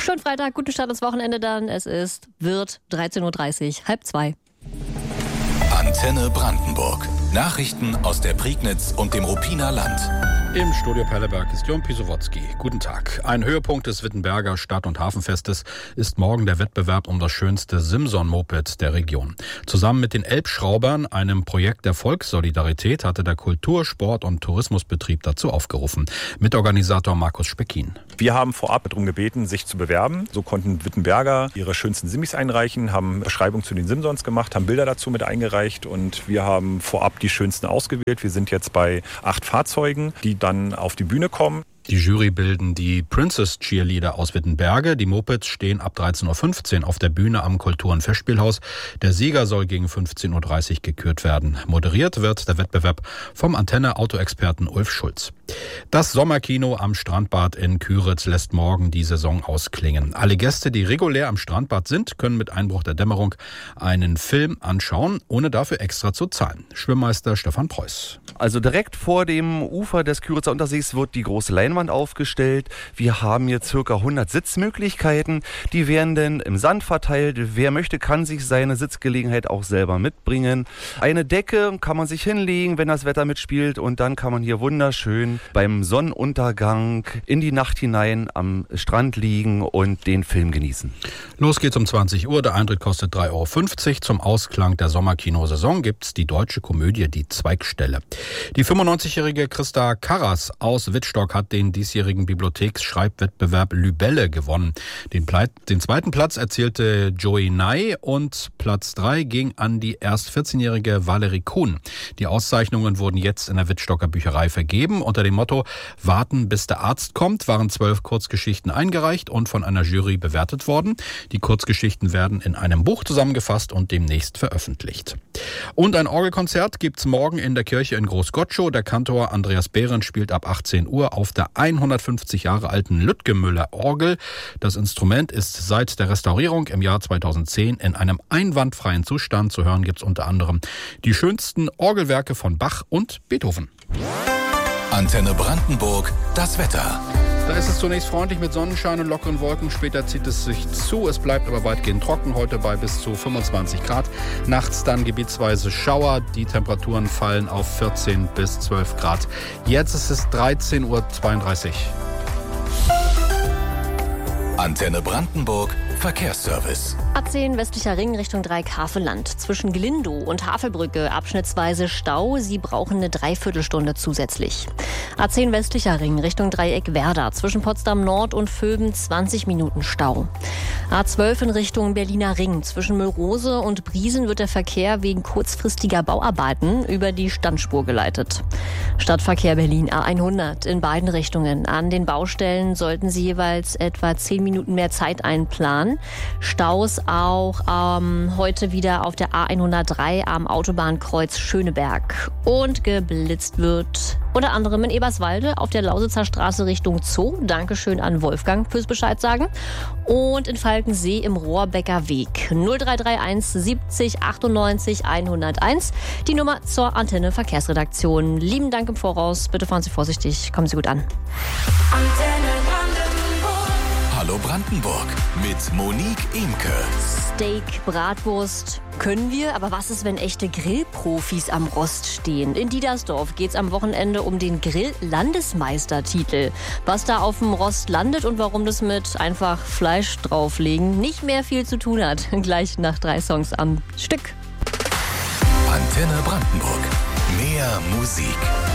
Schönen Freitag, guten Start ins Wochenende dann. Wird 13.30 Uhr, 13:30. Antenne Brandenburg. Nachrichten aus der Prignitz und dem Ruppiner Land. Im Studio Perleberg ist Jon Pisowotzki. Guten Tag. Ein Höhepunkt des Wittenberger Stadt- und Hafenfestes ist morgen der Wettbewerb um das schönste Simson-Moped der Region. Zusammen mit den Elbschraubern, einem Projekt der Volkssolidarität, hatte der Kultur-, Sport- und Tourismusbetrieb dazu aufgerufen. Mitorganisator Markus Speckin. Wir haben vorab darum gebeten, sich zu bewerben. So konnten Wittenberger ihre schönsten Simis einreichen, haben Beschreibung zu den Simsons gemacht, haben Bilder dazu mit eingereicht und wir haben vorab die schönsten ausgewählt. Wir sind jetzt bei 8 Fahrzeugen, die dann auf die Bühne kommen. Die Jury bilden die Princess Cheerleader aus Wittenberge. Die Mopeds stehen ab 13.15 Uhr auf der Bühne am Kultur- und Festspielhaus. Der Sieger soll gegen 15.30 Uhr gekürt werden. Moderiert wird der Wettbewerb vom Antenne-Autoexperten Ulf Schulz. Das Sommerkino am Strandbad in Küritz lässt morgen die Saison ausklingen. Alle Gäste, die regulär am Strandbad sind, können mit Einbruch der Dämmerung einen Film anschauen, ohne dafür extra zu zahlen. Schwimmmeister Stefan Preuß. Also direkt vor dem Ufer des Küritzer Untersees wird die große Leinwand aufgestellt. Wir haben hier ca. 100 Sitzmöglichkeiten. Die werden dann im Sand verteilt. Wer möchte, kann sich seine Sitzgelegenheit auch selber mitbringen. Eine Decke kann man sich hinlegen, wenn das Wetter mitspielt. Und dann kann man hier wunderschön beim Sonnenuntergang in die Nacht hinein am Strand liegen und den Film genießen. Los geht's um 20 Uhr. Der Eintritt kostet 3,50 Euro. Zum Ausklang der Sommerkinosaison gibt's die deutsche Komödie Die Zweigstelle. Die 95-jährige Christa Karras aus Wittstock hat den diesjährigen Bibliotheksschreibwettbewerb Lübelle gewonnen. Den zweiten Platz erzielte Joey Ney und Platz 3 ging an die erst 14-jährige Valerie Kuhn. Die Auszeichnungen wurden jetzt in der Wittstocker Bücherei vergeben. Unter dem Motto Warten, bis der Arzt kommt, waren 12 Kurzgeschichten eingereicht und von einer Jury bewertet worden. Die Kurzgeschichten werden in einem Buch zusammengefasst und demnächst veröffentlicht. Und ein Orgelkonzert gibt's morgen in der Kirche in Großgotschow. Der Kantor Andreas Behrendt spielt ab 18 Uhr auf der 150 Jahre alten Lüttgemüller Orgel. Das Instrument ist seit der Restaurierung im Jahr 2010 in einem einwandfreien Zustand. Zu hören gibt's unter anderem die schönsten Orgelwerke von Bach und Beethoven. Antenne Brandenburg, das Wetter. Da ist es zunächst freundlich mit Sonnenschein und lockeren Wolken. Später zieht es sich zu. Es bleibt aber weitgehend trocken. Heute bei bis zu 25 Grad. Nachts dann gebietsweise Schauer. Die Temperaturen fallen auf 14 bis 12 Grad. Jetzt ist es 13.32 Uhr. Antenne Brandenburg, Verkehrsservice. A10 westlicher Ring Richtung Dreieck-Havelland. Zwischen Glindow und Havelbrücke abschnittsweise Stau. Sie brauchen eine Dreiviertelstunde zusätzlich. A10 westlicher Ring Richtung Dreieck Werder. Zwischen Potsdam Nord und Vöben 20 Minuten Stau. A12 in Richtung Berliner Ring. Zwischen Müllrose und Briesen wird der Verkehr wegen kurzfristiger Bauarbeiten über die Standspur geleitet. Stadtverkehr Berlin A100 in beiden Richtungen. An den Baustellen sollten Sie jeweils etwa 10 Minuten mehr Zeit einplanen. Staus auch heute wieder auf der A103 am Autobahnkreuz Schöneberg. Und geblitzt wird unter anderem in Eberswalde auf der Lausitzer Straße Richtung Zoo. Dankeschön an Wolfgang fürs Bescheid sagen. Und in Falkensee im Rohrbecker Weg. 0331 70 98 101. Die Nummer zur Antenne Verkehrsredaktion. Lieben Dank im Voraus. Bitte fahren Sie vorsichtig. Kommen Sie gut an. Hallo Brandenburg mit Monique Imke. Steak, Bratwurst können wir, aber was ist, wenn echte Grillprofis am Rost stehen? In Diedersdorf geht's am Wochenende um den Grill-Landesmeistertitel. Was da auf dem Rost landet und warum das mit einfach Fleisch drauflegen nicht mehr viel zu tun hat. Gleich nach 3 Songs am Stück. Antenne Brandenburg. Mehr Musik.